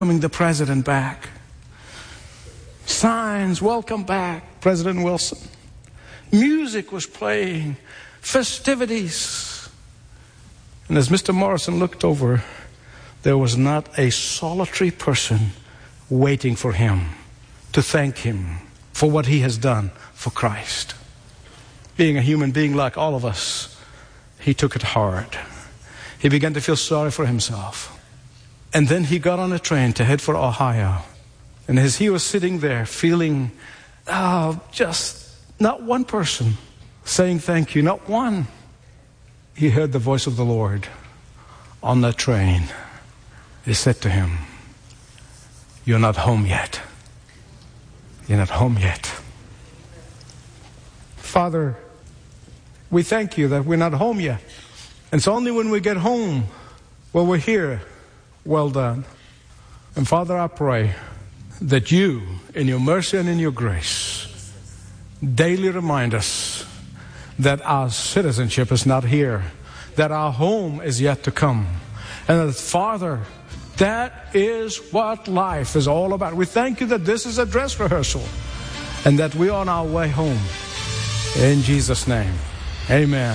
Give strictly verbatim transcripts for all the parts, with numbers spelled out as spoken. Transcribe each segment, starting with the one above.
welcoming the president back. Signs, welcome back, President Wilson. Music was playing, festivities. And as Mister Morrison looked over, there was not a solitary person waiting for him to thank him for what he has done for Christ. Being a human being like all of us, he took it hard. He began to feel sorry for himself. And then he got on a train to head for Ohio. And as he was sitting there feeling, oh, just not one person saying thank you, not one, he heard the voice of the Lord on that train. He said to him, "You're not home yet. You're not home yet." Father, we thank you that we're not home yet. And it's only when we get home where we're here. Well done. And Father, I pray that you, in your mercy and in your grace, daily remind us that our citizenship is not here, that our home is yet to come. And that, Father, that is what life is all about. We thank you that this is a dress rehearsal and that we're on our way home. In Jesus' name, amen.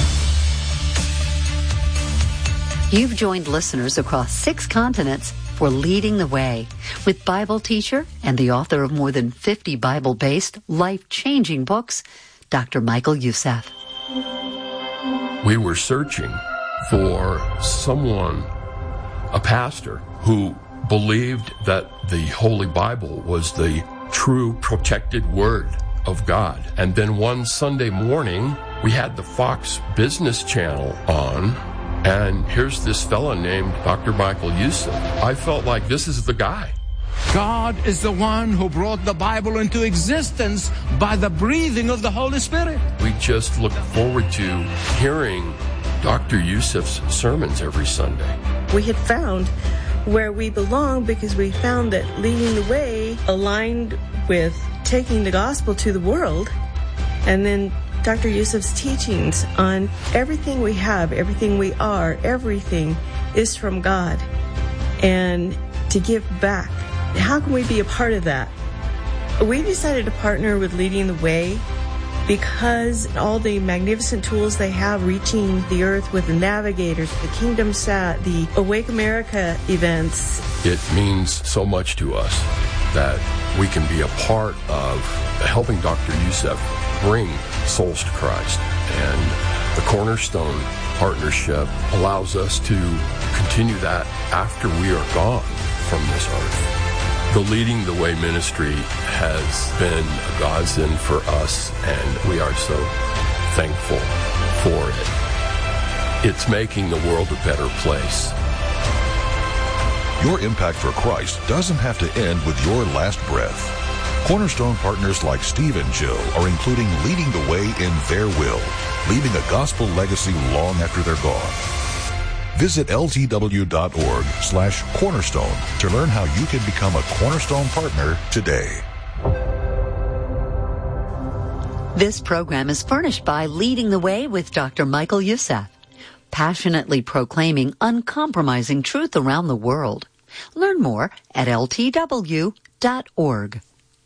You've joined listeners across six continents for Leading the Way with Bible teacher and the author of more than fifty Bible-based, life-changing books, Doctor Michael Youssef. We were searching for someone, a pastor, who believed that the Holy Bible was the true protected Word of God. And then one Sunday morning, we had the Fox Business Channel on, and here's this fella named Doctor Michael Youssef. I felt like this is the guy. God is the one who brought the Bible into existence by the breathing of the Holy Spirit. We just look forward to hearing Doctor Youssef's sermons every Sunday. We had found where we belong because we found that Leading the Way aligned with taking the gospel to the world, and then Doctor Youssef's teachings on everything we have, everything we are, everything is from God, and to give back. How can we be a part of that? We decided to partner with Leading the Way because all the magnificent tools they have reaching the earth with the navigators, the Kingdom Sat, the Awake America events. It means so much to us that we can be a part of helping Doctor Youssef bring souls to Christ. And the Cornerstone partnership allows us to continue that after we are gone from this earth. The Leading the Way ministry has been a godsend for us, and we are so thankful for it. It's making the world a better place. Your impact for Christ doesn't have to end with your last breath. Cornerstone partners like Steve and Jill are including Leading the Way in their will, leaving a gospel legacy long after they're gone. Visit ltw.org slash cornerstone to learn how you can become a Cornerstone partner today. This program is furnished by Leading the Way with Doctor Michael Youssef, passionately proclaiming uncompromising truth around the world. Learn more at l t w dot org.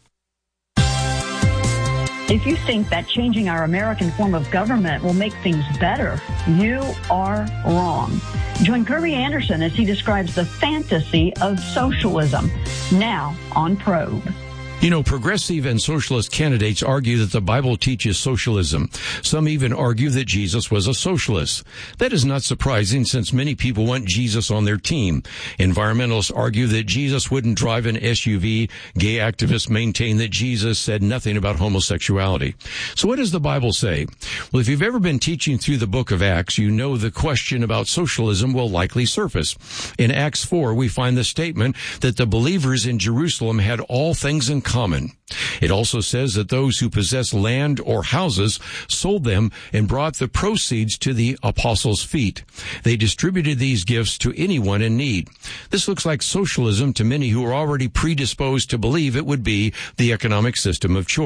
If you think that changing our American form of government will make things better, you are wrong. Join Kirby Anderson as he describes the fantasy of socialism, now on Probe. You know, progressive and socialist candidates argue that the Bible teaches socialism. Some even argue that Jesus was a socialist. That is not surprising since many people want Jesus on their team. Environmentalists argue that Jesus wouldn't drive an S U V. Gay activists maintain that Jesus said nothing about homosexuality. So what does the Bible say? Well, if you've ever been teaching through the book of Acts, you know the question about socialism will likely surface. In Acts four, we find the statement that the believers in Jerusalem had all things in common. It also says that those who possessed land or houses sold them and brought the proceeds to the apostles' feet. They distributed these gifts to anyone in need. This looks like socialism to many who are already predisposed to believe it would be the economic system of choice.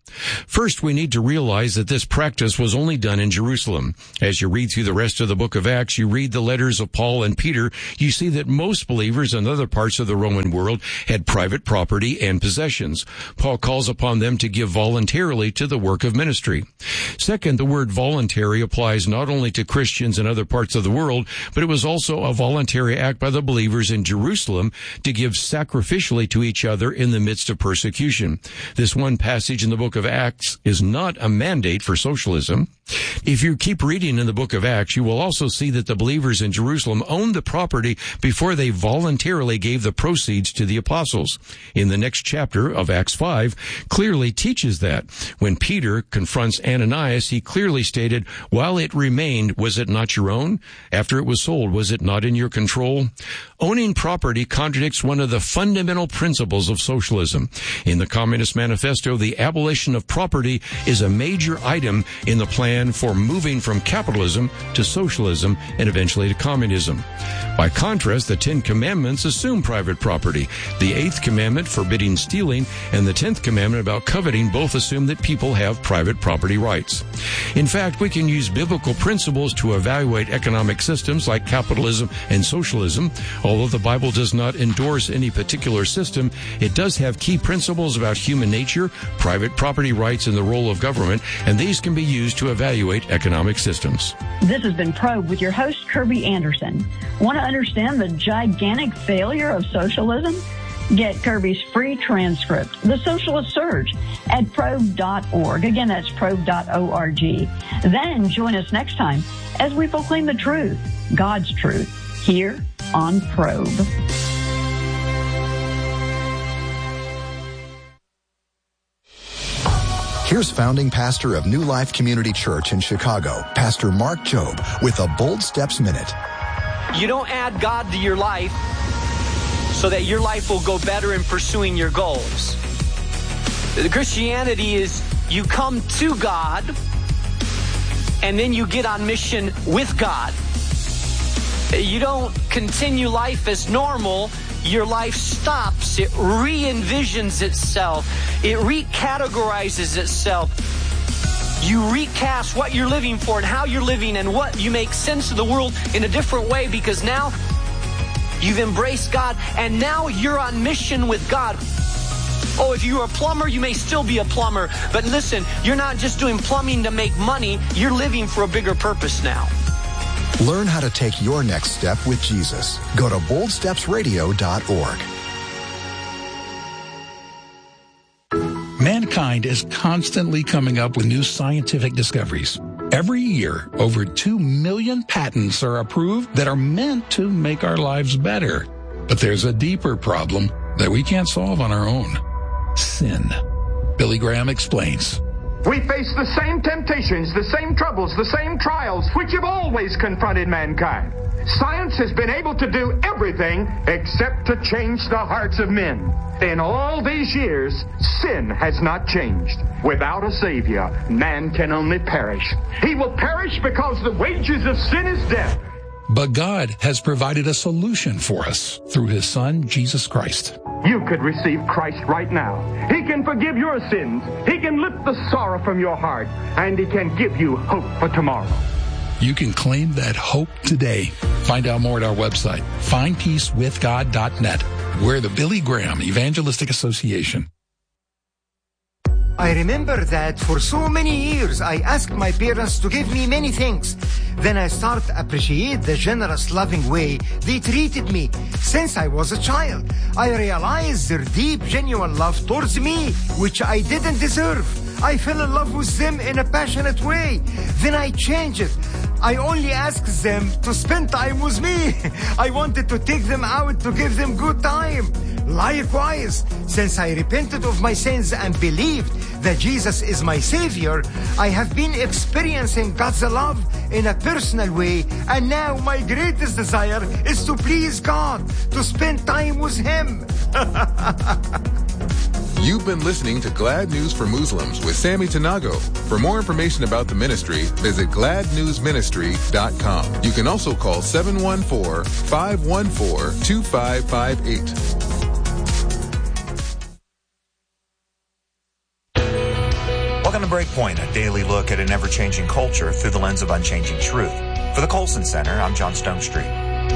First, we need to realize that this practice was only done in Jerusalem. As you read through the rest of the book of Acts, you read the letters of Paul and Peter, you see that most believers in other parts of the Roman world had private property and possessions. Paul calls upon them to give voluntarily to the work of ministry. Second, the word voluntary applies not only to Christians in other parts of the world, but it was also a voluntary act by the believers in Jerusalem to give sacrificially to each other in the midst of persecution. This one passage in the book of Acts is not a mandate for socialism. If you keep reading in the book of Acts, you will also see that the believers in Jerusalem owned the property before they voluntarily gave the proceeds to the apostles. In the next chapter of Acts five, clearly teaches that. When Peter confronts Ananias, he clearly stated, while it remained, was it not your own? After it was sold, was it not in your control? Owning property contradicts one of the fundamental principles of socialism. In the Communist Manifesto, the abolition of property is a major item in the plan for moving from capitalism to socialism and eventually to communism. By contrast, the Ten Commandments assume private property. The Eighth Commandment forbidding stealing and the Tenth Commandment about coveting both assume that people have private property rights. In fact, we can use biblical principles to evaluate economic systems like capitalism and socialism. Although the Bible does not endorse any particular system, it does have key principles about human nature, private property rights, and the role of government, and these can be used to evaluate economic systems. This has been Probe with your host, Kirby Anderson. Want to understand the gigantic failure of socialism? Get Kirby's free transcript, The Socialist Surge, at probe dot org. Again, that's probe dot org. Then join us next time as we proclaim the truth, God's truth, here on Probe. Here's founding pastor of New Life Community Church in Chicago, Pastor Mark Jobe, with a Bold Steps Minute. You don't add God to your life so that your life will go better in pursuing your goals. The Christianity is you come to God and then you get on mission with God. You don't continue life as normal. Your life stops. It re-envisions itself. It recategorizes itself. You recast what you're living for and how you're living and what you make sense of the world in a different way, because now you've embraced God and now you're on mission with God. Oh, if you're a plumber, you may still be a plumber. But listen, you're not just doing plumbing to make money. You're living for a bigger purpose now. Learn how to take your next step with Jesus. Go to bold steps radio dot org. Mankind is constantly coming up with new scientific discoveries. Every year, over two million patents are approved that are meant to make our lives better. But there's a deeper problem that we can't solve on our own. Sin. Billy Graham explains. We face the same temptations, the same troubles, the same trials, which have always confronted mankind. Science has been able to do everything except to change the hearts of men. In all these years, sin has not changed. Without a Savior, man can only perish. He will perish because the wages of sin is death. But God has provided a solution for us through His Son, Jesus Christ. You could receive Christ right now. He can forgive your sins. He can lift the sorrow from your heart. And He can give you hope for tomorrow. You can claim that hope today. Find out more at our website, find peace with god dot net. We're the Billy Graham Evangelistic Association. I remember that for so many years I asked my parents to give me many things. Then I started to appreciate the generous, loving way they treated me since I was a child. I realized their deep, genuine love towards me, which I didn't deserve. I fell in love with them in a passionate way. Then I changed it. I only asked them to spend time with me. I wanted to take them out to give them good time. Likewise, since I repented of my sins and believed that Jesus is my Savior, I have been experiencing God's love in a personal way, and now my greatest desire is to please God, to spend time with Him. You've been listening to Glad News for Muslims with Sammy Tanago. For more information about the ministry, visit glad news ministry dot com. You can also call seven one four, five one four, two five five eight. Breakpoint, a daily look at an ever-changing culture through the lens of unchanging truth. For the Colson Center, I'm John Stonestreet.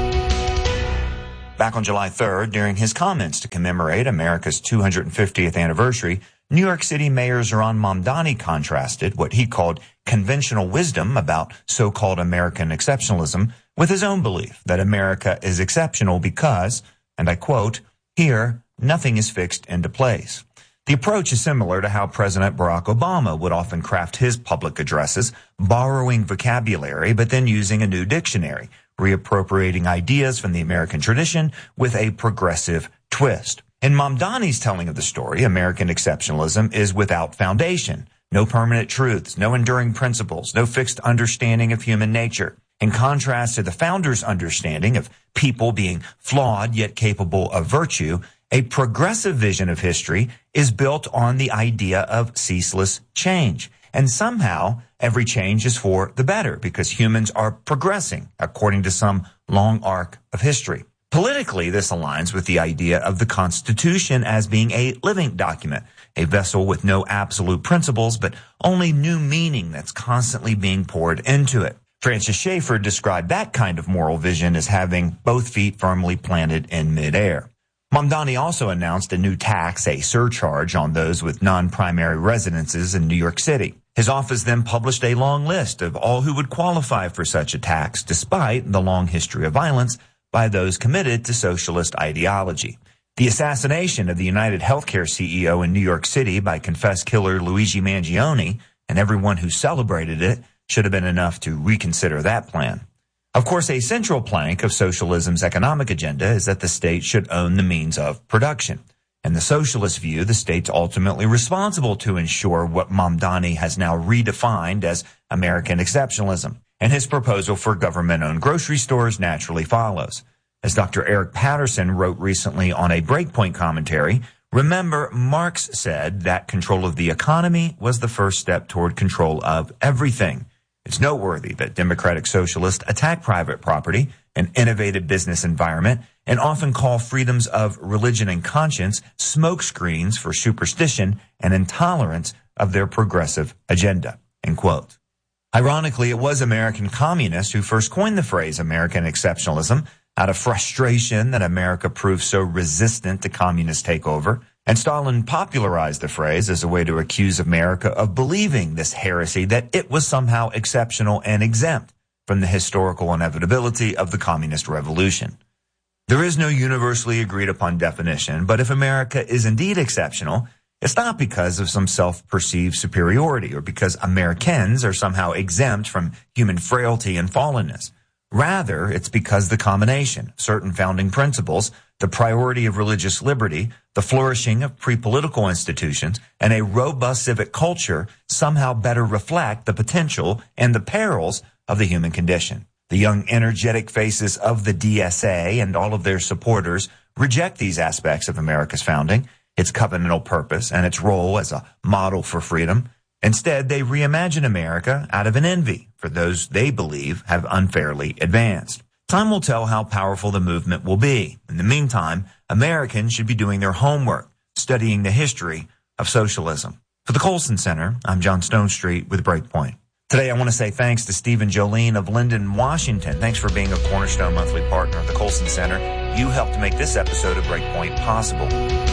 Back on July third, during his comments to commemorate America's two hundred fiftieth anniversary, New York City Mayor Zohran Mamdani contrasted what he called conventional wisdom about so-called American exceptionalism with his own belief that America is exceptional because, and I quote, "Here, nothing is fixed into place." The approach is similar to how President Barack Obama would often craft his public addresses, borrowing vocabulary but then using a new dictionary, reappropriating ideas from the American tradition with a progressive twist. In Mamdani's telling of the story, American exceptionalism is without foundation, no permanent truths, no enduring principles, no fixed understanding of human nature. In contrast to the founders' understanding of people being flawed yet capable of virtue, a progressive vision of history is built on the idea of ceaseless change. And somehow, every change is for the better because humans are progressing according to some long arc of history. Politically, this aligns with the idea of the Constitution as being a living document, a vessel with no absolute principles, but only new meaning that's constantly being poured into it. Francis Schaeffer described that kind of moral vision as having both feet firmly planted in midair. Mamdani also announced a new tax, a surcharge, on those with non-primary residences in New York City. His office then published a long list of all who would qualify for such a tax, despite the long history of violence by those committed to socialist ideology. The assassination of the United Healthcare C E O in New York City by confessed killer Luigi Mangione, and everyone who celebrated it, should have been enough to reconsider that plan. Of course, a central plank of socialism's economic agenda is that the state should own the means of production. In the socialist view, the state's ultimately responsible to ensure what Mamdani has now redefined as American exceptionalism, and his proposal for government-owned grocery stores naturally follows. As Doctor Eric Patterson wrote recently on a Breakpoint commentary, remember, Marx said that control of the economy was the first step toward control of everything. It's noteworthy that democratic socialists attack private property, an innovative business environment, and often call freedoms of religion and conscience smokescreens for superstition and intolerance of their progressive agenda. End quote. Ironically, it was American communists who first coined the phrase American exceptionalism out of frustration that America proved so resistant to communist takeover. And Stalin popularized the phrase as a way to accuse America of believing this heresy that it was somehow exceptional and exempt from the historical inevitability of the communist revolution. There is no universally agreed upon definition, but if America is indeed exceptional, it's not because of some self-perceived superiority or because Americans are somehow exempt from human frailty and fallenness. Rather, it's because the combination, certain founding principles, the priority of religious liberty, the flourishing of pre-political institutions, and a robust civic culture somehow better reflect the potential and the perils of the human condition. The young, energetic faces of the D S A and all of their supporters reject these aspects of America's founding, its covenantal purpose, and its role as a model for freedom. Instead, they reimagine America out of an envy for those they believe have unfairly advanced. Time will tell how powerful the movement will be. In the meantime, Americans should be doing their homework, studying the history of socialism. For the Colson Center, I'm John Stonestreet with Breakpoint. Today, I want to say thanks to Stephen Jolene of Linden, Washington. Thanks for being a Cornerstone monthly partner of the Colson Center. You helped make this episode of Breakpoint possible.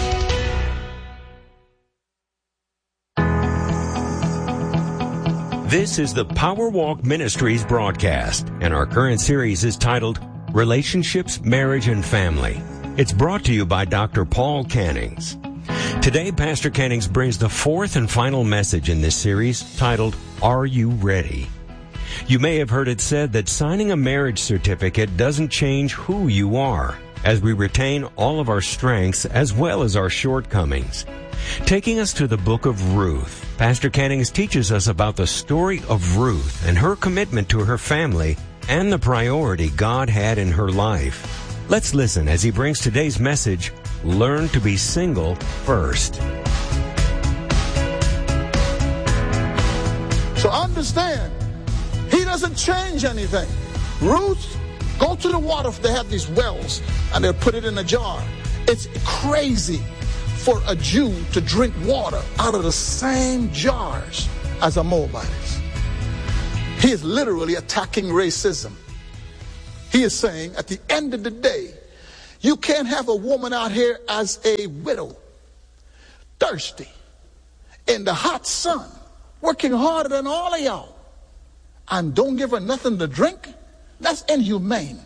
This is the Power Walk Ministries broadcast, and our current series is titled Relationships, Marriage, and Family. It's brought to you by Doctor Paul Cannings. Today, Pastor Cannings brings the fourth and final message in this series titled, Are You Ready? You may have heard it said that signing a marriage certificate doesn't change who you are, as we retain all of our strengths as well as our shortcomings. Taking us to the book of Ruth, Pastor Cannings teaches us about the story of Ruth and her commitment to her family and the priority God had in her life. Let's listen as he brings today's message, Learn to be Single First. So understand, he doesn't change anything. Ruth, go to the water. They have these wells, and they'll put it in a jar. It's crazy for a Jew to drink water out of the same jars as a Moabitess. He is literally attacking racism. He is saying at the end of the day, you can't have a woman out here as a widow, thirsty, in the hot sun, working harder than all of y'all, and don't give her nothing to drink. That's inhumane.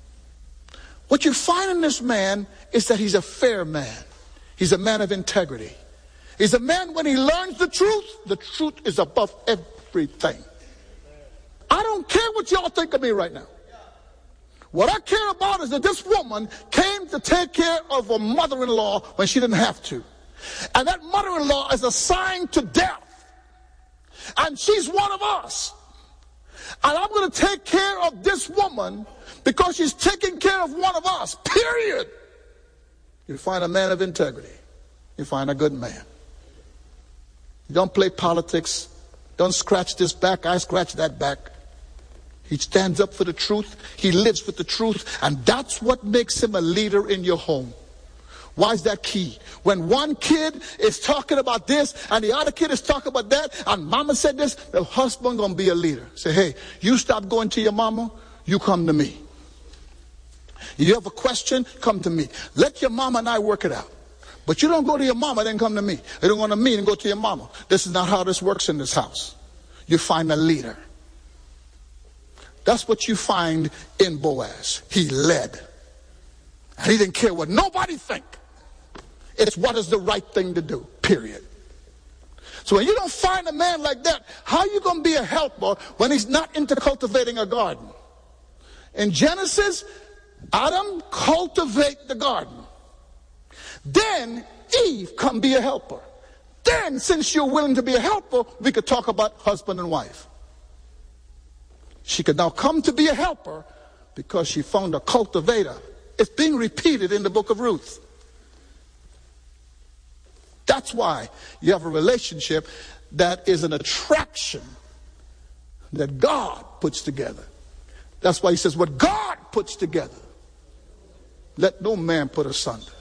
What you find in this man is that he's a fair man. He's a man of integrity. He's a man, when he learns the truth, the truth is above everything. I don't care what y'all think of me right now. What I care about is that this woman came to take care of her mother-in-law when she didn't have to. And that mother-in-law is assigned to death. And she's one of us. And I'm going to take care of this woman because she's taking care of one of us, period. You find a man of integrity. You find a good man. You don't play politics. Don't scratch this back, I scratch that back. He stands up for the truth. He lives with the truth. And that's what makes him a leader in your home. Why is that key? When one kid is talking about this and the other kid is talking about that and mama said this, the husband going to be a leader. Say, hey, you stop going to your mama, you come to me. You have a question, come to me. Let your mama and I work it out. But you don't go to your mama, then come to me. You don't go to me and go to your mama. This is not how this works in this house. You find a leader. That's what you find in Boaz. He led. And he didn't care what nobody think. It's what is the right thing to do, period. So when you don't find a man like that, how are you going to be a helper when he's not into cultivating a garden? In Genesis, Adam cultivate the garden. Then Eve come be a helper. Then, since you're willing to be a helper, we could talk about husband and wife. She could now come to be a helper because she found a cultivator. It's being repeated in the book of Ruth. That's why you have a relationship that is an attraction that God puts together. That's why he says, what God puts together, let no man put asunder.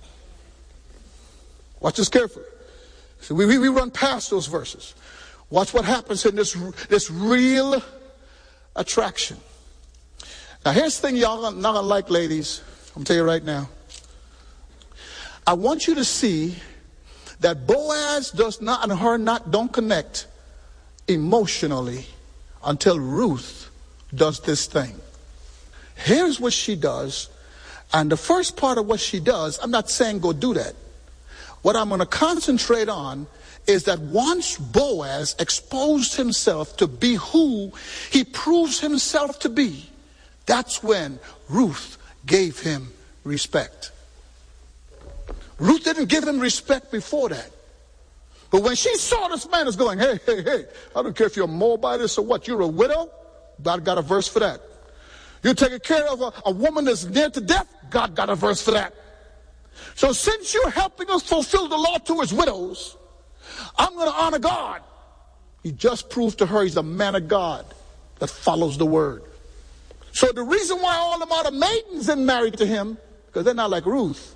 Watch this carefully. So we, we, we run past those verses. Watch what happens in this, this real attraction. Now here's the thing y'all not gonna like, ladies. I'm gonna tell you right now. I want you to see that Boaz does not, and her not, don't connect emotionally until Ruth does this thing. Here's what she does. And the first part of what she does, I'm not saying go do that. What I'm going to concentrate on is that once Boaz exposed himself to be who he proves himself to be, that's when Ruth gave him respect. Ruth didn't give him respect before that. But when she saw this man is going, hey, hey, hey, I don't care if you're a Moabitess or what, you're a widow, God got a verse for that. You're taking care of a, a woman that's near to death, God got a verse for that. So since you're helping us fulfill the law towards widows, I'm going to honor God. He just proved to her he's a man of God that follows the word. So the reason why all them other maidens didn't marry to him, because they're not like Ruth.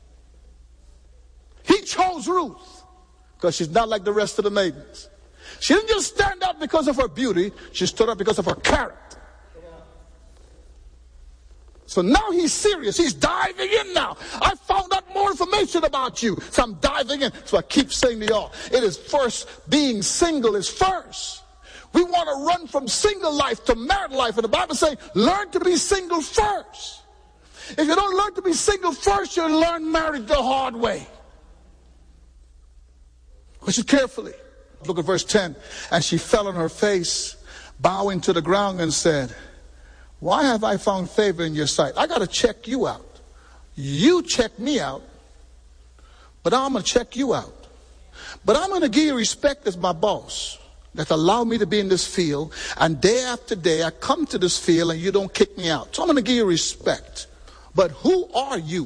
He chose Ruth because she's not like the rest of the maidens. She didn't just stand up because of her beauty. She stood up because of her character. So now he's serious. He's diving in now. I found out more information about you. So I'm diving in. So I keep saying to y'all, it is first, being single is first. We want to run from single life to married life. And the Bible says, learn to be single first. If you don't learn to be single first, you'll learn marriage the hard way. Listen carefully. Look at verse ten. And she fell on her face, bowing to the ground, and said, why have I found favor in your sight? I got to check you out. You check me out, but I'm going to check you out. But I'm going to give you respect as my boss that allowed me to be in this field. And day after day, I come to this field and you don't kick me out. So I'm going to give you respect. But who are you?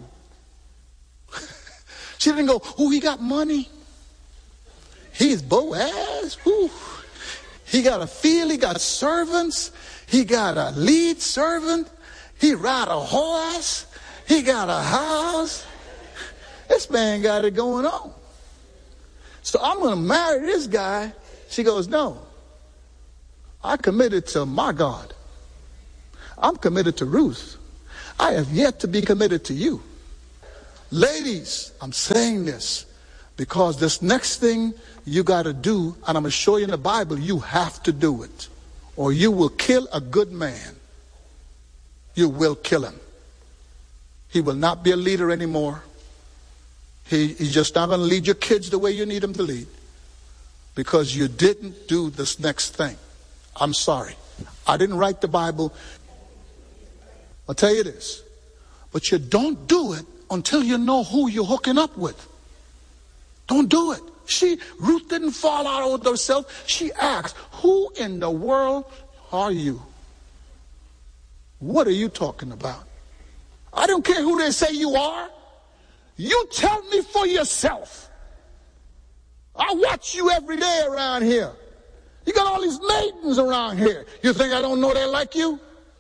She didn't go, oh, he got money. He's Boaz. Ooh. He got a field. He got servants. He got a lead servant. He ride a horse. He got a house. This man got it going on. So I'm going to marry this guy She goes, no. I committed to my God. I'm committed to Ruth. I have yet to be committed to you. Ladies, I'm saying this because this next thing you got to do, and I'm going to show you in the Bible, you have to do it. Or you will kill a good man. You will kill him. He will not be a leader anymore. He, he's just not going to lead your kids the way you need him to lead. Because you didn't do this next thing. I'm sorry. I didn't write the Bible. I'll tell you this. But you don't do it until you know who you're hooking up with. Don't do it. She, Ruth didn't fall out with herself. She asked, who in the world are you? What are you talking about? I don't care who they say you are. You tell me for yourself. I watch you every day around here. You got all these maidens around here. You think I don't know they like you?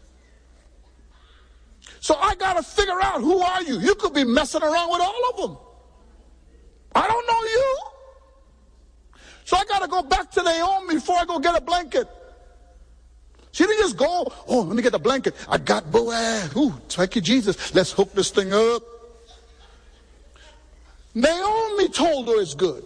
So I got to figure out, who are you? You could be messing around with all of them. I don't know you. So I got to go back to Naomi before I go get a blanket. She didn't just go, oh, let me get the blanket. I got Boaz. Ooh, thank you, Jesus. Let's hook this thing up. Naomi told her it's good.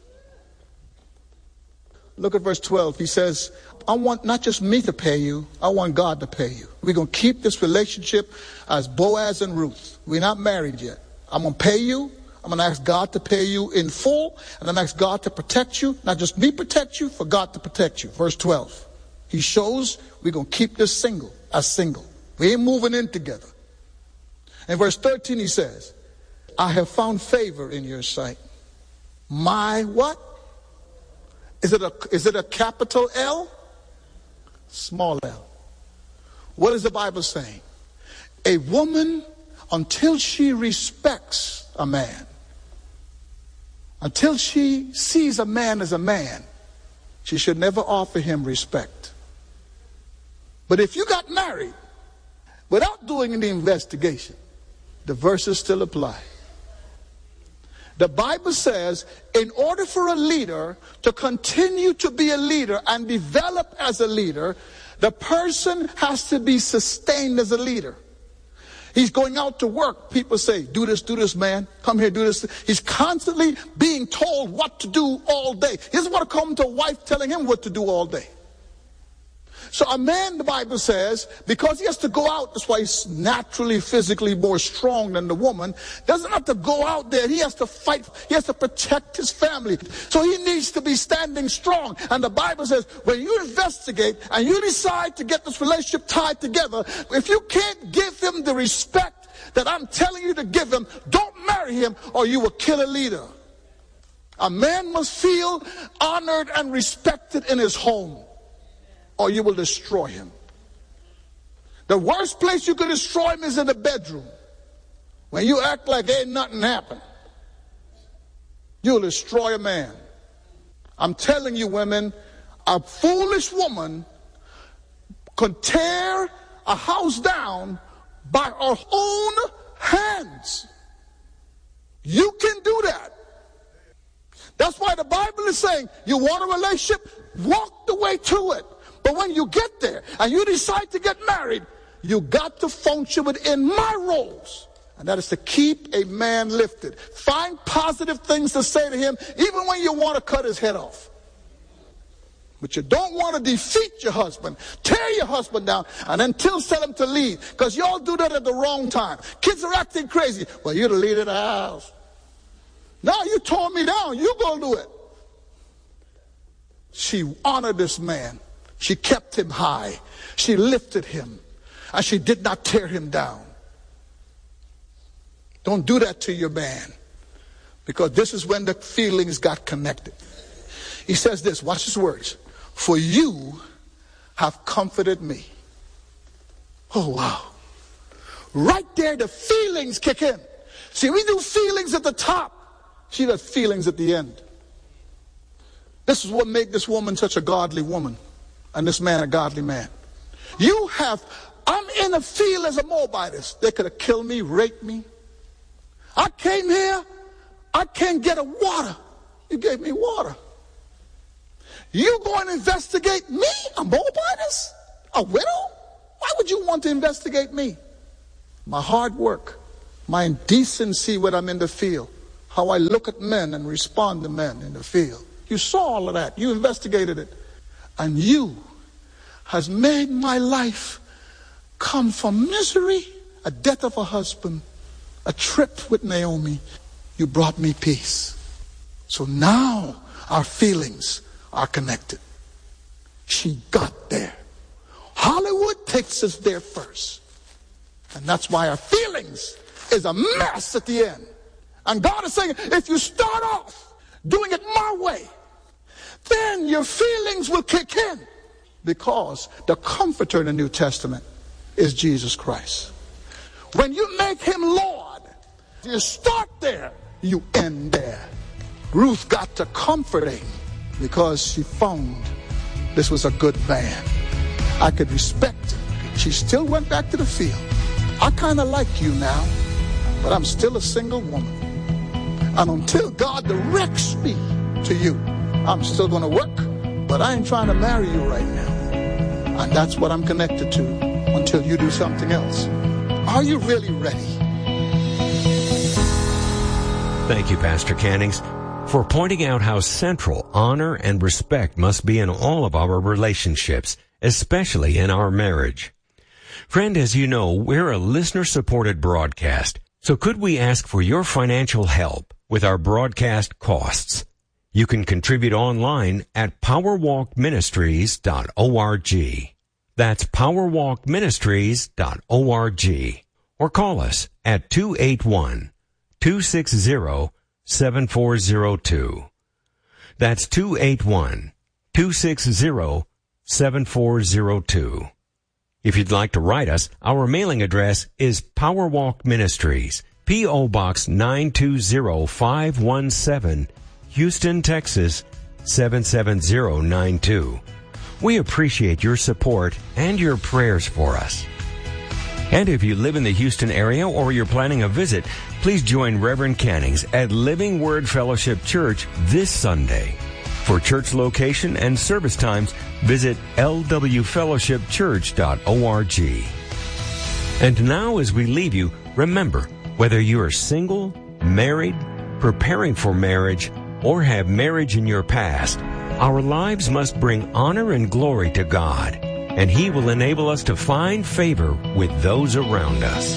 Look at verse twelve. He says, I want not just me to pay you, I want God to pay you. We're going to keep this relationship as Boaz and Ruth. We're not married yet. I'm going to pay you. I'm going to ask God to pay you in full. And I'm going to ask God to protect you. Not just me protect you, for God to protect you. Verse twelve. He shows we're going to keep this single as single. We ain't moving in together. In verse thirteen he says, I have found favor in your sight. My what? Is it a, is it a capital L? Small L. What is the Bible saying? A woman, until she respects a man, until she sees a man as a man, she should never offer him respect. But if you got married without doing any investigation, the verses still apply. The Bible says, in order for a leader to continue to be a leader and develop as a leader, the person has to be sustained as a leader. He's going out to work. People say, do this, do this, man. Come here, do this. He's constantly being told what to do all day. He doesn't want to come to a wife telling him what to do all day. So a man, the Bible says, because he has to go out, that's why he's naturally, physically more strong than the woman, doesn't have to go out there. He has to fight. He has to protect his family. So he needs to be standing strong. And the Bible says, when you investigate and you decide to get this relationship tied together, if you can't give him the respect that I'm telling you to give him, don't marry him or you will kill a leader. A man must feel honored and respected in his home, or you will destroy him. The worst place you could destroy him is in the bedroom. When you act like ain't nothing happened, you'll destroy a man. I'm telling you, women, a foolish woman could tear a house down by her own hands. You can do that. That's why the Bible is saying, you want a relationship? Walk the way to it. But when you get there and you decide to get married, you got to function within my roles. And that is to keep a man lifted. Find positive things to say to him, even when you want to cut his head off. But you don't want to defeat your husband, tear your husband down, and then tell him to leave. Because y'all do that at the wrong time. Kids are acting crazy. Well, you're the leader of the house. Now you tore me down. You go do it. She honored this man. She kept him high. She lifted him. And she did not tear him down. Don't do that to your man. Because this is when the feelings got connected. He says this, watch his words. For you have comforted me. Oh, wow. Right there, the feelings kick in. See, we do feelings at the top. She does feelings at the end. This is what made this woman such a godly woman. And this man a godly man. You have, I'm in a field as a Moabitess. They could have killed me, raped me. I came here, I can't get a water. You gave me water. You go and investigate me, a Moabitess, a widow? Why would you want to investigate me? My hard work, my indecency when I'm in the field, how I look at men and respond to men in the field. You saw all of that. You investigated it. And you has made my life come from misery, a death of a husband, a trip with Naomi. You brought me peace. So now our feelings are connected. She got there. Hollywood takes us there first. And that's why our feelings is a mess at the end. And God is saying, if you start off doing it my way, then your feelings will kick in. Because the comforter in the New Testament is Jesus Christ. When you make him Lord, you start there, you end there. Ruth got to comforting because she found this was a good man. I could respect him. She still went back to the field. I kind of like you now, but I'm still a single woman. And until God directs me to you, I'm still going to work, but I ain't trying to marry you right now. And that's what I'm connected to until you do something else. Are you really ready? Thank you, Pastor Cannings, for pointing out how central honor and respect must be in all of our relationships, especially in our marriage. Friend, as you know, we're a listener-supported broadcast, so could we ask for your financial help with our broadcast costs? You can contribute online at powerwalk ministries dot org. That's powerwalk ministries dot org. Or call us at two eight one, two six zero, seven four zero two. That's two eight one, two six zero, seven four zero two. If you'd like to write us, our mailing address is Powerwalk Ministries, P O. Box nine two zero five one seven, Houston, Texas seven seven zero nine two. We appreciate your support and your prayers for us. And if you live in the Houston area or you're planning a visit, please join Reverend Cannings at Living Word Fellowship Church this Sunday. For church location and service times, visit l w fellowship church dot org. And now as we leave you, remember, whether you are single, married, preparing for marriage, or have marriage in your past, our lives must bring honor and glory to God, and He will enable us to find favor with those around us.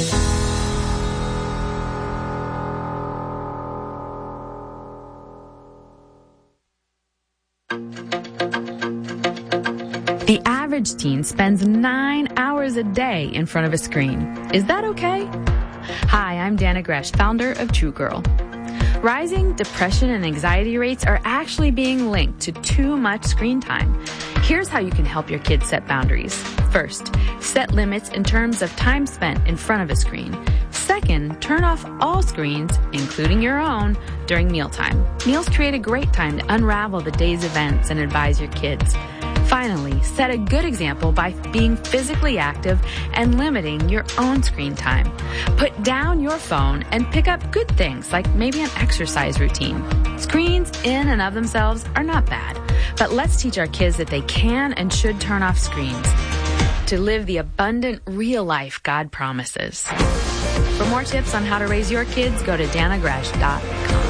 The average teen spends nine hours a day in front of a screen. Is that okay? Hi, I'm Dana Gresh, founder of True Girl. Rising depression and anxiety rates are actually being linked to too much screen time. Here's how you can help your kids set boundaries. First, set limits in terms of time spent in front of a screen. Second, turn off all screens, including your own, during mealtime. Meals create a great time to unravel the day's events and advise your kids. Finally, set a good example by being physically active and limiting your own screen time. Put down your phone and pick up good things like maybe an exercise routine. Screens in and of themselves are not bad, but let's teach our kids that they can and should turn off screens to live the abundant, real life God promises. For more tips on how to raise your kids, go to dana gresh dot com.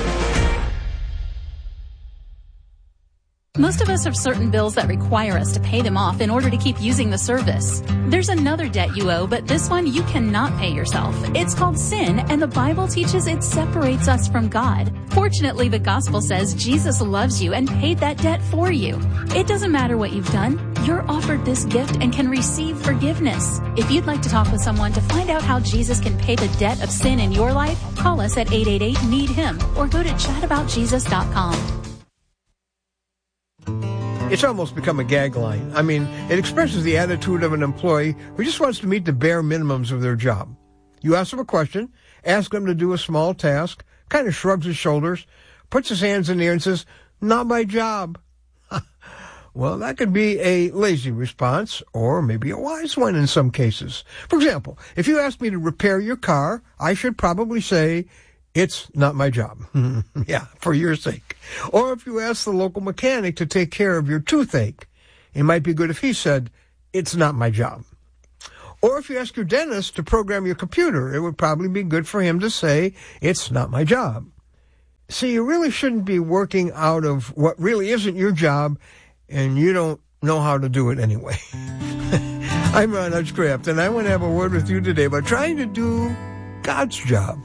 Most of us have certain bills that require us to pay them off in order to keep using the service. There's another debt you owe, but this one you cannot pay yourself. It's called sin, and the Bible teaches it separates us from God. Fortunately, the gospel says Jesus loves you and paid that debt for you. It doesn't matter what you've done. You're offered this gift and can receive forgiveness. If you'd like to talk with someone to find out how Jesus can pay the debt of sin in your life, call us at eight eight eight, need him or go to chat about jesus dot com. It's almost become a gag line. I mean, it expresses the attitude of an employee who just wants to meet the bare minimums of their job. You ask them a question, ask them to do a small task, kind of shrugs his shoulders, puts his hands in the air and says, "Not my job." Well, that could be a lazy response, or maybe a wise one in some cases. For example, if you ask me to repair your car, I should probably say, it's not my job. Yeah, for your sake. Or if you ask the local mechanic to take care of your toothache, it might be good if he said, it's not my job. Or if you ask your dentist to program your computer, it would probably be good for him to say, it's not my job. See, you really shouldn't be working out of what really isn't your job, and you don't know how to do it anyway. I'm Ron Hutchcraft, and I want to have a word with you today about trying to do God's job.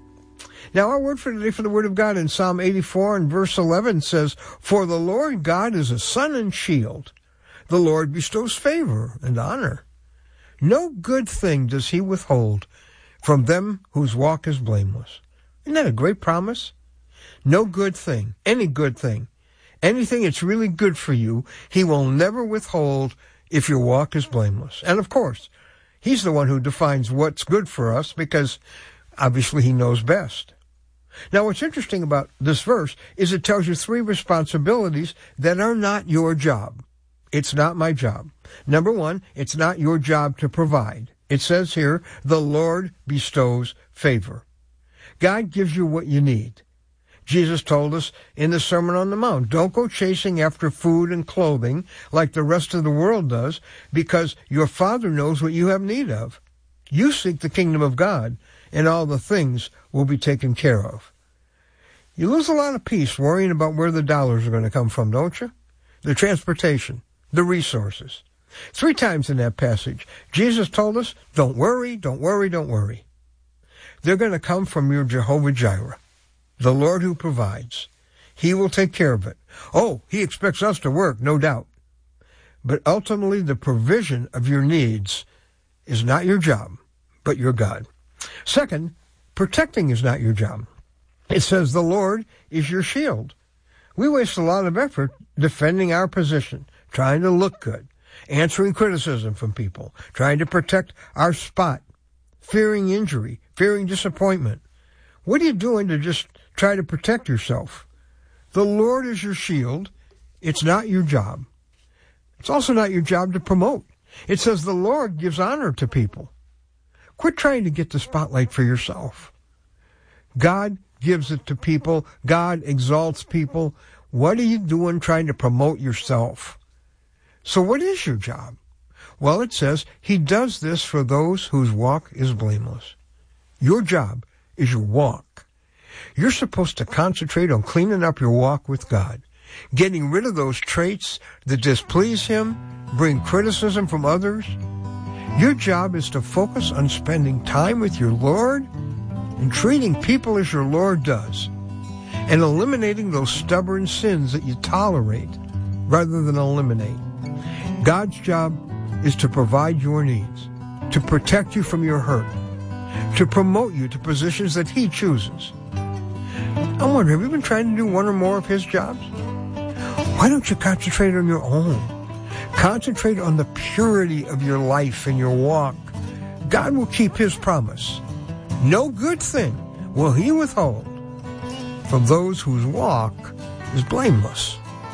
Now, our word for today for the Word of God in Psalm eighty-four and verse eleven says, For the Lord God is a sun and shield. The Lord bestows favor and honor. No good thing does he withhold from them whose walk is blameless. Isn't that a great promise? No good thing, any good thing, anything that's really good for you, he will never withhold if your walk is blameless. And of course, he's the one who defines what's good for us because obviously he knows best. Now, what's interesting about this verse is it tells you three responsibilities that are not your job. It's not my job. Number one, it's not your job to provide. It says here, the Lord bestows favor. God gives you what you need. Jesus told us in the Sermon on the Mount, don't go chasing after food and clothing like the rest of the world does, because your Father knows what you have need of. You seek the kingdom of God, and all the things will be taken care of. You lose a lot of peace worrying about where the dollars are going to come from, don't you? The transportation, the resources. Three times in that passage, Jesus told us, don't worry, don't worry, don't worry. They're going to come from your Jehovah Jireh, the Lord who provides. He will take care of it. Oh, he expects us to work, no doubt. But ultimately, the provision of your needs is not your job, but your God. Second, protecting is not your job. It says the Lord is your shield. We waste a lot of effort defending our position, trying to look good, answering criticism from people, trying to protect our spot, fearing injury, fearing disappointment. What are you doing to just try to protect yourself? The Lord is your shield. It's not your job. It's also not your job to promote. It says the Lord gives honor to people. Quit trying to get the spotlight for yourself. God gives it to people. God exalts people. What are you doing trying to promote yourself? So what is your job? Well, it says he does this for those whose walk is blameless. Your job is your walk. You're supposed to concentrate on cleaning up your walk with God, getting rid of those traits that displease him, bring criticism from others. Your job is to focus on spending time with your Lord and treating people as your Lord does, and eliminating those stubborn sins that you tolerate rather than eliminate. God's job is to provide your needs, to protect you from your hurt, to promote you to positions that he chooses. I wonder, have you been trying to do one or more of his jobs? Why don't you concentrate on your own? Concentrate on the purity of your life and your walk. God will keep his promise. No good thing will he withhold from those whose walk is blameless.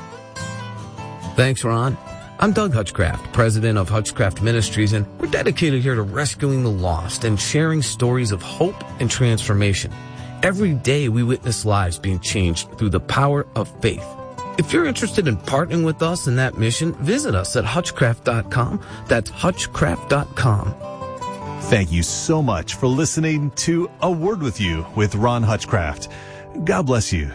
Thanks, Ron. I'm Doug Hutchcraft, president of Hutchcraft Ministries, and we're dedicated here to rescuing the lost and sharing stories of hope and transformation. Every day we witness lives being changed through the power of faith. If you're interested in partnering with us in that mission, visit us at hutchcraft dot com. That's hutchcraft dot com. Thank you so much for listening to A Word With You with Ron Hutchcraft. God bless you.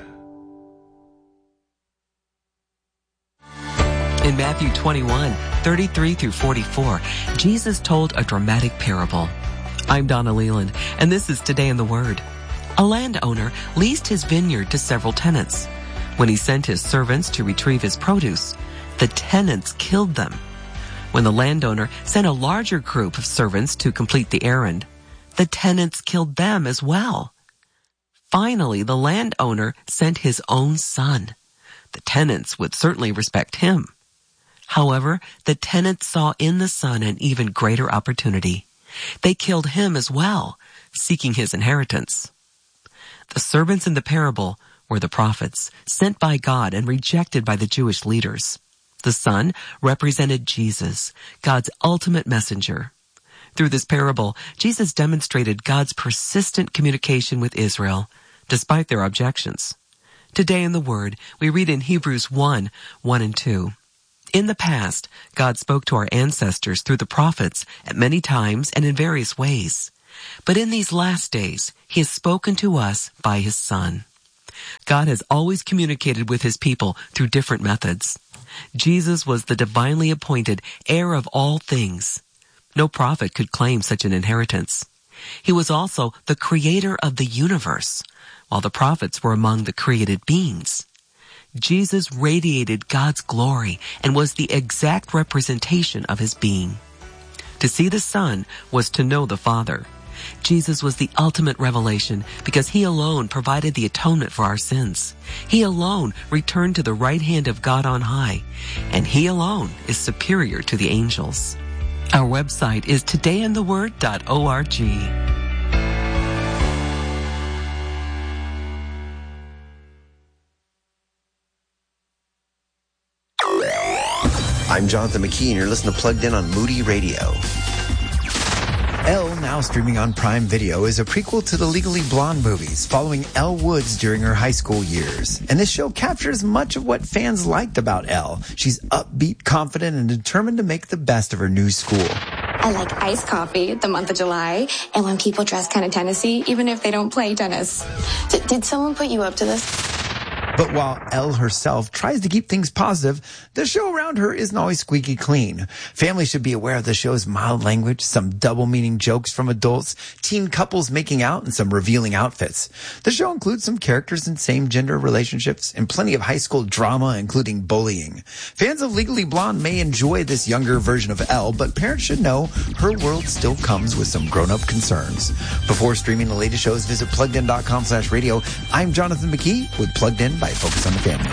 In Matthew twenty-one, thirty-three through forty-four, Jesus told a dramatic parable. I'm Donna Leland, and this is Today in the Word. A landowner leased his vineyard to several tenants. When he sent his servants to retrieve his produce, the tenants killed them. When the landowner sent a larger group of servants to complete the errand, the tenants killed them as well. Finally, the landowner sent his own son. The tenants would certainly respect him. However, the tenants saw in the son an even greater opportunity. They killed him as well, seeking his inheritance. The servants in the parable were the prophets, sent by God and rejected by the Jewish leaders. The son represented Jesus, God's ultimate messenger. Through this parable, Jesus demonstrated God's persistent communication with Israel, despite their objections. Today in the Word, we read in Hebrews one, one and two. In the past, God spoke to our ancestors through the prophets at many times and in various ways. But in these last days, He has spoken to us by His Son. God has always communicated with His people through different methods. Jesus was the divinely appointed heir of all things. No prophet could claim such an inheritance. He was also the creator of the universe, while the prophets were among the created beings. Jesus radiated God's glory and was the exact representation of His being. To see the Son was to know the Father. Jesus was the ultimate revelation because He alone provided the atonement for our sins. He alone returned to the right hand of God on high, and He alone is superior to the angels. Our website is today in the word dot org. I'm Jonathan McKee, and you're listening to Plugged In on Moody Radio. Elle, now streaming on Prime Video, is a prequel to the Legally Blonde movies, following Elle Woods during her high school years. And this show captures much of what fans liked about Elle. She's upbeat, confident, and determined to make the best of her new school. I like iced coffee the month of July, and when people dress kind of Tennessee, even if they don't play tennis. D- did someone put you up to this? But while Elle herself tries to keep things positive, the show around her isn't always squeaky clean. Families should be aware of the show's mild language, some double-meaning jokes from adults, teen couples making out, and some revealing outfits. The show includes some characters in same-gender relationships and plenty of high school drama, including bullying. Fans of Legally Blonde may enjoy this younger version of Elle, but parents should know her world still comes with some grown-up concerns. Before streaming the latest shows, visit pluggedin.com slash radio. I'm Jonathan McKee with Plugged In by Focus on the Family.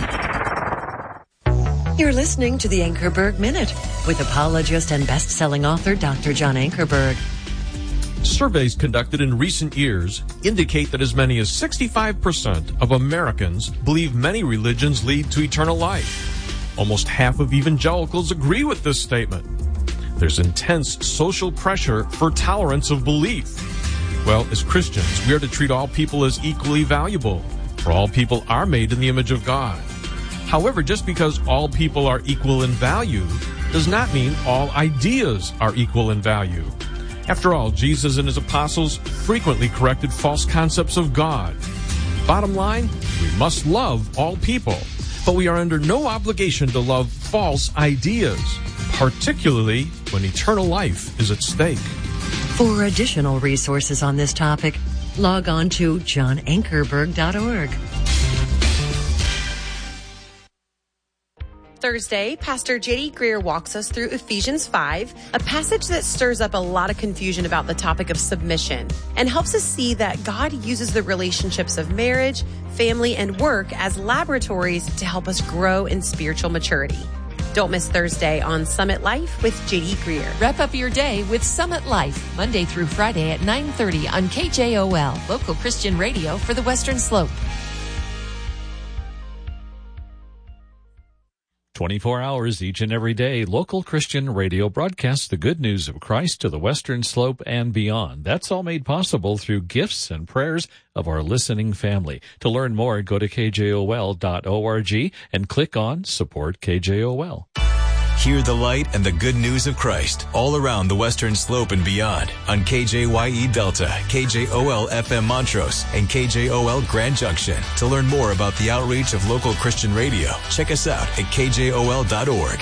You're listening to the Ankerberg Minute with apologist and best-selling author Doctor John Ankerberg. Surveys conducted in recent years indicate that as many as sixty-five percent of Americans believe many religions lead to eternal life. Almost half of evangelicals agree with this statement. There's intense social pressure for tolerance of belief. Well, as Christians, we are to treat all people as equally valuable, for all people are made in the image of God. However, just because all people are equal in value does not mean all ideas are equal in value. After all, Jesus and His apostles frequently corrected false concepts of God. Bottom line, we must love all people, but we are under no obligation to love false ideas, particularly when eternal life is at stake. For additional resources on this topic, log on to john ankerberg dot org. Thursday, Pastor J D Greer walks us through Ephesians five, a passage that stirs up a lot of confusion about the topic of submission and helps us see that God uses the relationships of marriage, family, and work as laboratories to help us grow in spiritual maturity. Don't miss Thursday on Summit Life with J D Greer. Wrap up your day with Summit Life, Monday through Friday at nine thirty on K J O L, local Christian radio for the Western Slope. twenty-four hours each and every day, local Christian radio broadcasts the good news of Christ to the Western Slope and beyond. That's all made possible through gifts and prayers of our listening family. To learn more, go to K J O L dot org and click on Support K J O L. Hear the light and the good news of Christ all around the Western Slope and beyond on K J Y E Delta, K J O L F M Montrose, and K J O L Grand Junction. To learn more about the outreach of local Christian radio, check us out at K J O L dot org.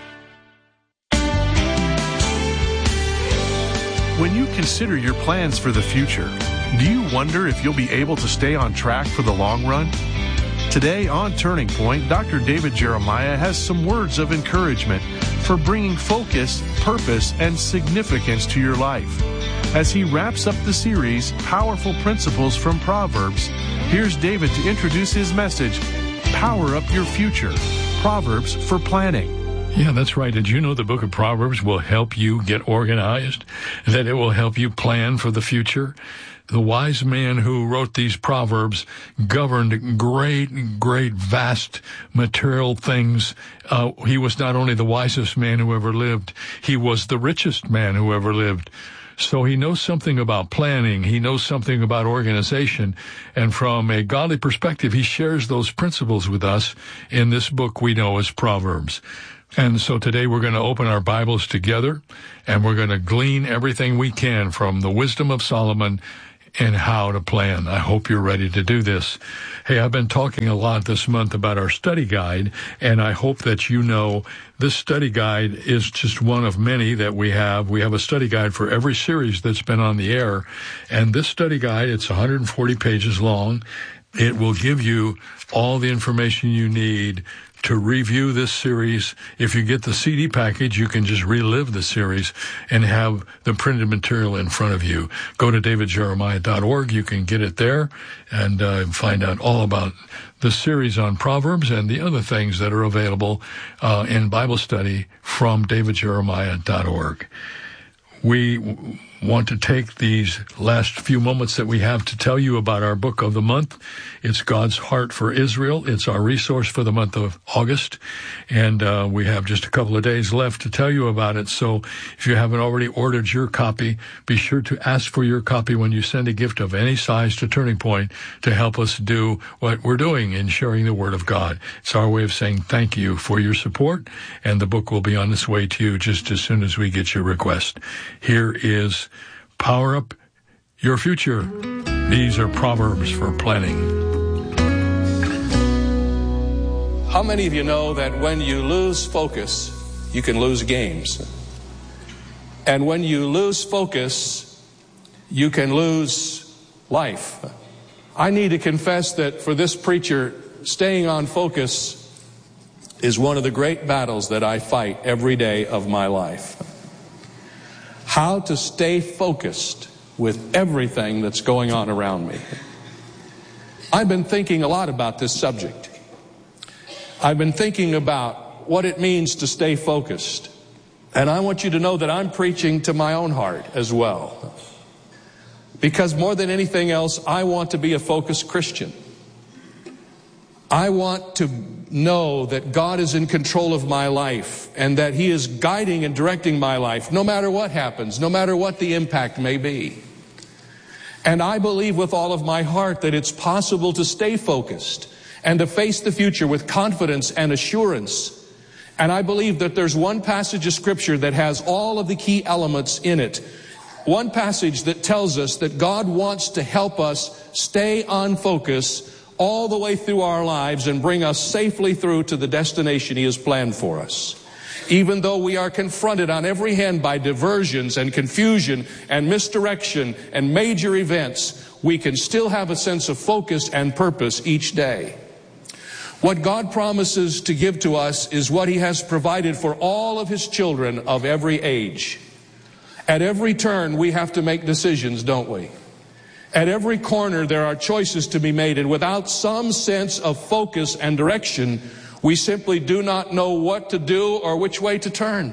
When you consider your plans for the future, do you wonder if you'll be able to stay on track for the long run? Today on Turning Point, Doctor David Jeremiah has some words of encouragement for bringing focus, purpose, and significance to your life. As he wraps up the series, Powerful Principles from Proverbs, here's David to introduce his message, Power Up Your Future, Proverbs for Planning. Yeah, that's right. Did you know the book of Proverbs will help you get organized? That it will help you plan for the future? The wise man who wrote these Proverbs governed great, great, vast material things. Uh, he was not only the wisest man who ever lived, he was the richest man who ever lived. So he knows something about planning. He knows something about organization. And from a godly perspective, he shares those principles with us in this book we know as Proverbs. And so today we're going to open our Bibles together, and we're going to glean everything we can from the wisdom of Solomon and how to plan. I hope you're ready to do this. Hey, I've been talking a lot this month about our study guide, and I hope that you know this study guide is just one of many that we have. We have a study guide for every series that's been on the air, and this study guide, it's one hundred forty pages long. It will give you all the information you need to review this series. If you get the C D package, you can just relive the series and have the printed material in front of you. Go to david jeremiah dot org. You can get it there and uh, find out all about the series on Proverbs and the other things that are available uh, in Bible study from david jeremiah dot org. We w- want to take these last few moments that we have to tell you about our book of the month. It's God's Heart for Israel. It's our resource for the month of August, and uh, we have just a couple of days left to tell you about it. So if you haven't already ordered your copy, be sure to ask for your copy when you send a gift of any size to Turning Point to help us do what we're doing in sharing the Word of God. It's our way of saying thank you for your support, and the book will be on its way to you just as soon as we get your request. Here is Power Up Your Future. These are Proverbs for planning. How many of you know that when you lose focus, you can lose games? And when you lose focus, you can lose life. I need to confess that for this preacher, staying on focus is one of the great battles that I fight every day of my life. How to stay focused with everything that's going on around me. I've been thinking a lot about this subject. I've been thinking about what it means to stay focused. And I want you to know that I'm preaching to my own heart as well. Because more than anything else, I want to be a focused Christian. I want to know that God is in control of my life and that He is guiding and directing my life no matter what happens, no matter what the impact may be. And I believe with all of my heart that it's possible to stay focused and to face the future with confidence and assurance. And I believe that there's one passage of Scripture that has all of the key elements in it. One passage that tells us that God wants to help us stay on focus all the way through our lives and bring us safely through to the destination He has planned for us. Even though we are confronted on every hand by diversions and confusion and misdirection and major events, we can still have a sense of focus and purpose each day. What God promises to give to us is what He has provided for all of His children of every age. At every turn, we have to make decisions, don't we? At every corner, there are choices to be made, and without some sense of focus and direction, we simply do not know what to do or which way to turn.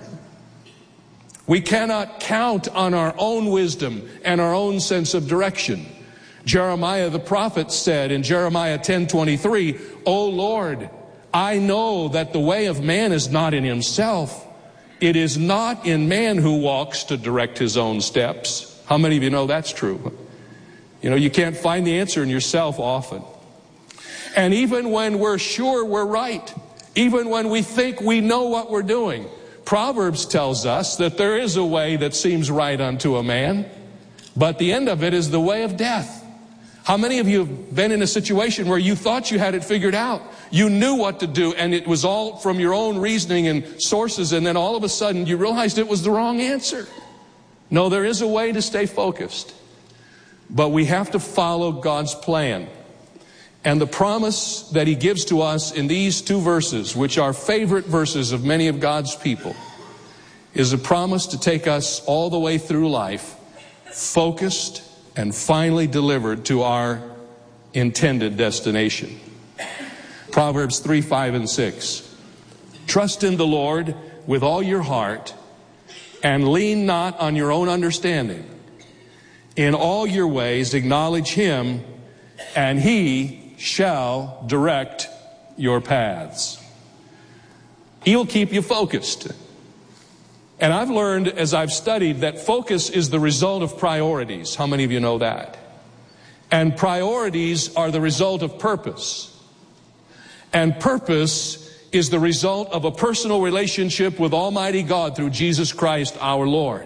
We cannot count on our own wisdom and our own sense of direction. Jeremiah the prophet said in Jeremiah ten twenty-three, "O Lord, I know that the way of man is not in himself. It is not in man who walks to direct his own steps." How many of you know that's true? You know, you can't find the answer in yourself often. And even when we're sure we're right, even when we think we know what we're doing, Proverbs tells us that there is a way that seems right unto a man, but the end of it is the way of death. How many of you have been in a situation where you thought you had it figured out? You knew what to do, and it was all from your own reasoning and sources, and then all of a sudden you realized it was the wrong answer. No, there is a way to stay focused, but we have to follow God's plan. And the promise that He gives to us in these two verses, which are favorite verses of many of God's people, is a promise to take us all the way through life, focused and finally delivered to our intended destination. Proverbs three, five, and six. Trust in the Lord with all your heart and lean not on your own understanding. In all your ways acknowledge Him, and He shall direct your paths. He'll keep you focused. And I've learned as I've studied that focus is the result of priorities. How many of you know that? And priorities are the result of purpose. And purpose is the result of a personal relationship with Almighty God through Jesus Christ our Lord.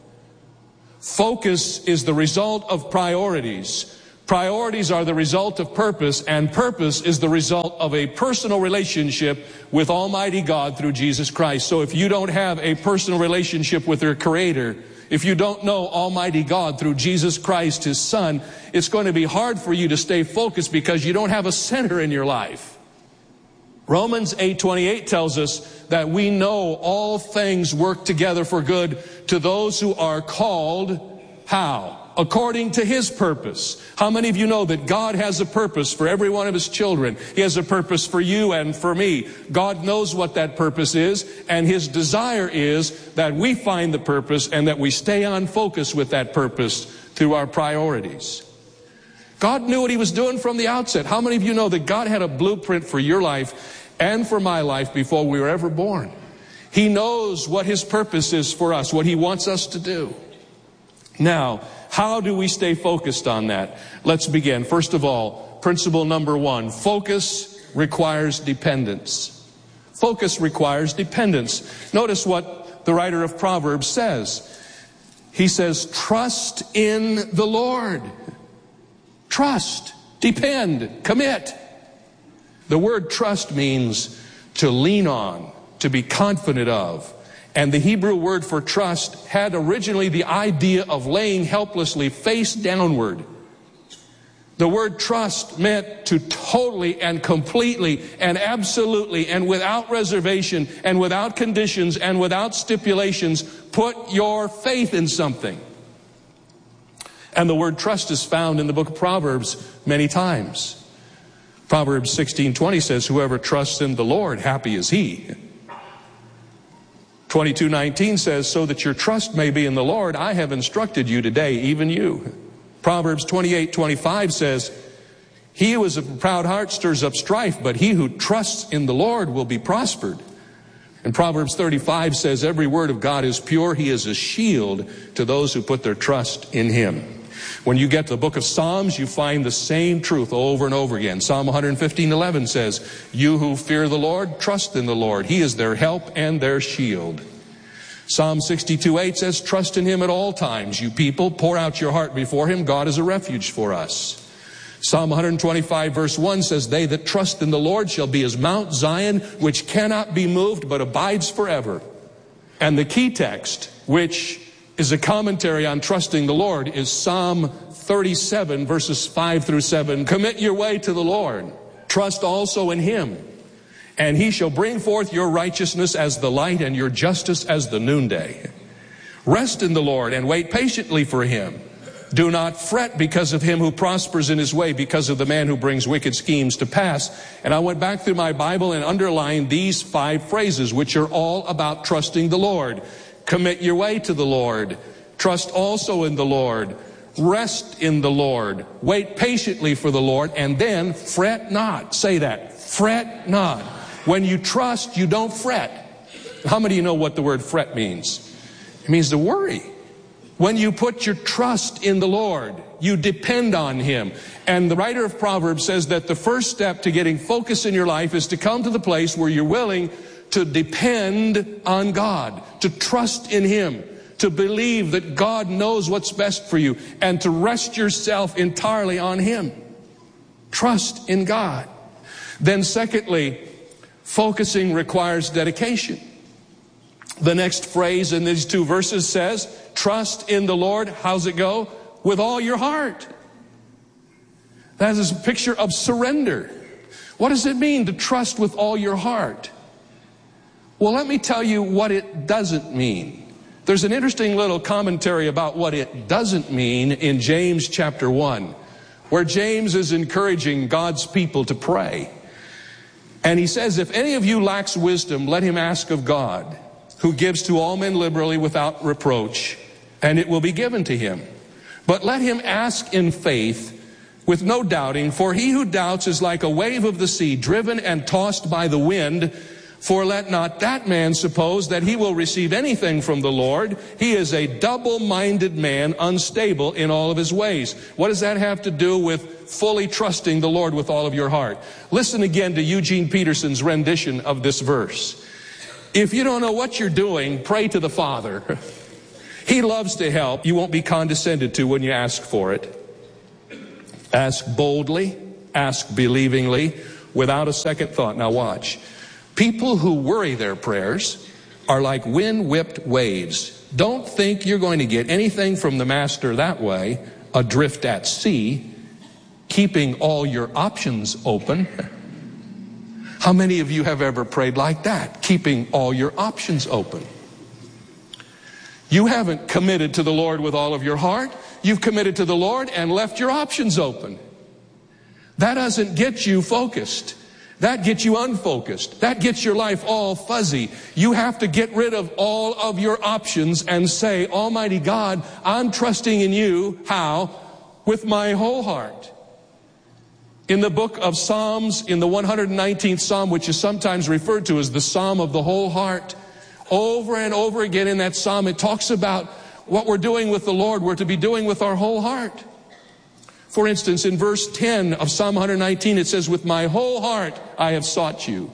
Focus is the result of priorities. Priorities are the result of purpose, and purpose is the result of a personal relationship with Almighty God through Jesus Christ. So if you don't have a personal relationship with your Creator, if you don't know Almighty God through Jesus Christ, His Son, it's going to be hard for you to stay focused because you don't have a center in your life. Romans eight twenty-eight tells us that we know all things work together for good to those who are called, how? According to His purpose. How many of you know that God has a purpose for every one of His children? He has a purpose for you and for me. God knows what that purpose is, and His desire is that we find the purpose and that we stay on focus with that purpose through our priorities. God knew what He was doing from the outset. How many of you know that God had a blueprint for your life and for my life before we were ever born? He knows what His purpose is for us, what He wants us to do. Now, how do we stay focused on that? Let's begin. First of all, principle number one, focus requires dependence. Focus requires dependence. Notice what the writer of Proverbs says. He says, trust in the Lord. Trust, depend, commit. The word trust means to lean on, to be confident of. And the Hebrew word for trust had originally the idea of laying helplessly face downward. The word trust meant to totally and completely and absolutely and without reservation and without conditions and without stipulations put your faith in something. And the word trust is found in the book of Proverbs many times. Proverbs sixteen twenty says, whoever trusts in the Lord, happy is he. twenty-two nineteen says, so that your trust may be in the Lord, I have instructed you today, even you. Proverbs twenty-eight twenty-five says, he who is of a proud heart stirs up strife, but he who trusts in the Lord will be prospered. And Proverbs thirty-five says, every word of God is pure. He is a shield to those who put their trust in Him. When you get to the book of Psalms, you find the same truth over and over again. Psalm one fifteen eleven says, you who fear the Lord, trust in the Lord. He is their help and their shield. Psalm sixty-two eight says, trust in Him at all times. You people, pour out your heart before Him. God is a refuge for us. Psalm one twenty-five verse one says, they that trust in the Lord shall be as Mount Zion, which cannot be moved, but abides forever. And the key text, which is a commentary on trusting the Lord, is Psalm thirty-seven verses five through seven. Commit your way to the Lord. Trust also in Him. And He shall bring forth your righteousness as the light and your justice as the noonday. Rest in the Lord and wait patiently for Him. Do not fret because of him who prospers in his way, because of the man who brings wicked schemes to pass. And I went back through my Bible and underlined these five phrases, which are all about trusting the Lord. Commit your way to the Lord. Trust also in the Lord. Rest in the Lord. Wait patiently for the Lord. And then fret not. Say that. Fret not. When you trust, you don't fret. How many of you know what the word fret means? It means to worry. When you put your trust in the Lord, you depend on Him. And the writer of Proverbs says that the first step to getting focus in your life is to come to the place where you're willing to depend on God, to trust in Him, to believe that God knows what's best for you, and to rest yourself entirely on Him. Trust in God. Then secondly, focusing requires dedication. The next phrase in these two verses says, trust in the Lord. How's it go? With all your heart. That is a picture of surrender. What does it mean to trust with all your heart? Well, let me tell you what it doesn't mean. There's an interesting little commentary about what it doesn't mean in James chapter one, where James is encouraging God's people to pray. And he says, if any of you lacks wisdom, let him ask of God, who gives to all men liberally without reproach, and it will be given to him. But let him ask in faith, with no doubting, for he who doubts is like a wave of the sea, driven and tossed by the wind. For let not that man suppose that he will receive anything from the Lord. He is a double-minded man, unstable in all of his ways. What does that have to do with fully trusting the Lord with all of your heart? Listen again to Eugene Peterson's rendition of this verse. If you don't know what you're doing, pray to the Father. He loves to help. You won't be condescended to when you ask for it. Ask boldly, ask believingly, without a second thought. Now watch. People who worry their prayers are like wind-whipped waves. Don't think you're going to get anything from the Master that way, adrift at sea, keeping all your options open. How many of you have ever prayed like that, keeping all your options open? You haven't committed to the Lord with all of your heart. You've committed to the Lord and left your options open. That doesn't get you focused. That gets you unfocused. That gets your life all fuzzy. You have to get rid of all of your options and say, Almighty God, I'm trusting in you. How? With my whole heart. In the book of Psalms, in the one hundred nineteenth Psalm, which is sometimes referred to as the Psalm of the whole heart, over and over again in that Psalm, it talks about what we're doing with the Lord, we're to be doing with our whole heart. For instance, in verse ten of Psalm one hundred nineteen, it says, with my whole heart I have sought you.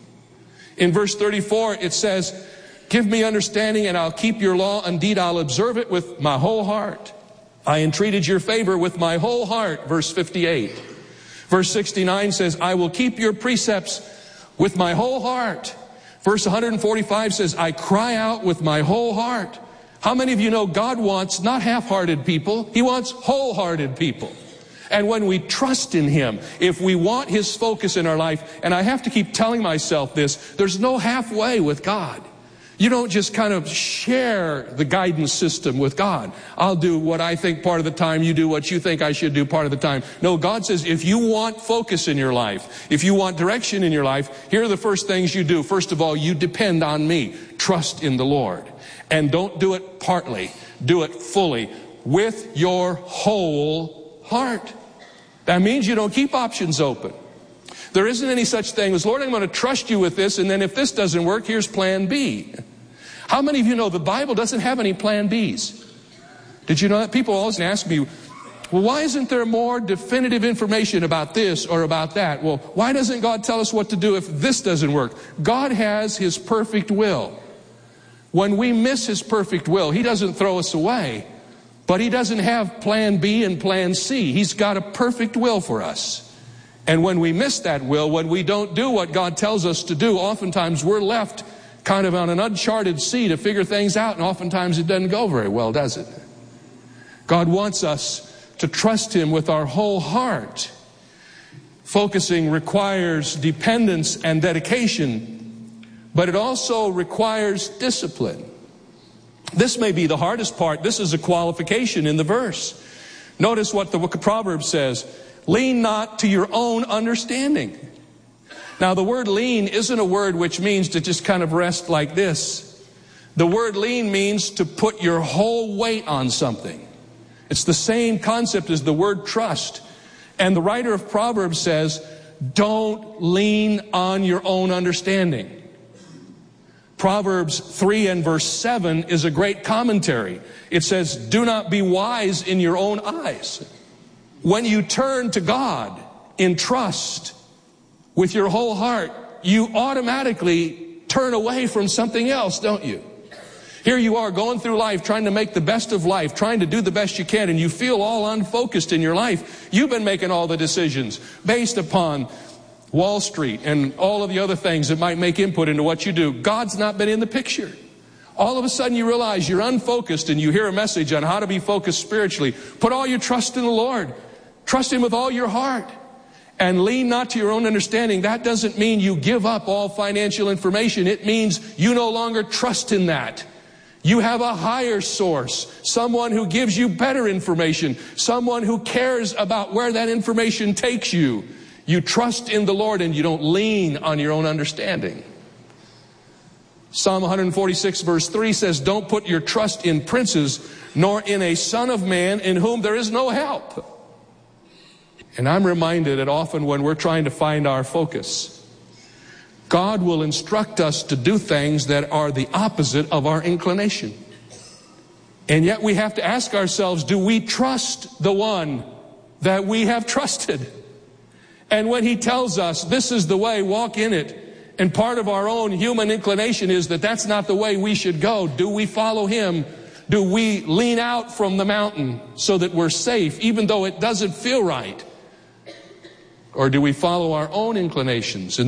In verse thirty-four, it says, give me understanding and I'll keep your law. Indeed, I'll observe it with my whole heart. I entreated your favor with my whole heart. Verse fifty-eight. Verse sixty-nine says, I will keep your precepts with my whole heart. Verse one hundred forty-five says, I cry out with my whole heart. How many of you know God wants not half-hearted people? He wants wholehearted people. And when we trust in Him, if we want His focus in our life, and I have to keep telling myself this, there's no halfway with God. You don't just kind of share the guidance system with God. I'll do what I think part of the time, you do what you think I should do part of the time. No, God says if you want focus in your life, if you want direction in your life, here are the first things you do. First of all, you depend on me. Trust in the Lord. And don't do it partly. Do it fully with your whole heart. That means you don't keep options open. There isn't any such thing as, Lord, I'm going to trust you with this, and then if this doesn't work, here's plan B. How many of you know the Bible doesn't have any plan Bs? Did you know that? People always ask me, well, why isn't there more definitive information about this or about that? Well, why doesn't God tell us what to do if this doesn't work? God has His perfect will. When we miss His perfect will, He doesn't throw us away. But He doesn't have plan B and plan C. He's got a perfect will for us. And when we miss that will, when we don't do what God tells us to do, oftentimes we're left kind of on an uncharted sea to figure things out, and oftentimes it doesn't go very well, does it? God wants us to trust Him with our whole heart. Focusing requires dependence and dedication, but it also requires discipline. This may be the hardest part. This is a qualification in the verse. Notice what the book of Proverbs says. Lean not to your own understanding. Now, the word lean isn't a word which means to just kind of rest like this. The word lean means to put your whole weight on something. It's the same concept as the word trust. And the writer of Proverbs says, don't lean on your own understanding. Proverbs three and verse seven is a great commentary. It says, do not be wise in your own eyes. When you turn to God in trust with your whole heart, you automatically turn away from something else, don't you? Here you are going through life, trying to make the best of life, trying to do the best you can, and you feel all unfocused in your life. You've been making all the decisions based upon Wall Street and all of the other things that might make input into what you do. God's not been in the picture. All of a sudden you realize you're unfocused and you hear a message on how to be focused spiritually. Put all your trust in the Lord. Trust Him with all your heart. And lean not to your own understanding. That doesn't mean you give up all financial information. It means you no longer trust in that. You have a higher source, someone who gives you better information, someone who cares about where that information takes you. You trust in the Lord and you don't lean on your own understanding. Psalm one forty-six verse three says, don't put your trust in princes, nor in a son of man in whom there is no help. And I'm reminded that often when we're trying to find our focus, God will instruct us to do things that are the opposite of our inclination. And yet we have to ask ourselves, do we trust the one that we have trusted? And when he tells us this is the way, walk in it, and part of our own human inclination is that that's not the way we should go, do we follow him? Do we lean out from the mountain so that we're safe, even though it doesn't feel right? Or do we follow our own inclinations? And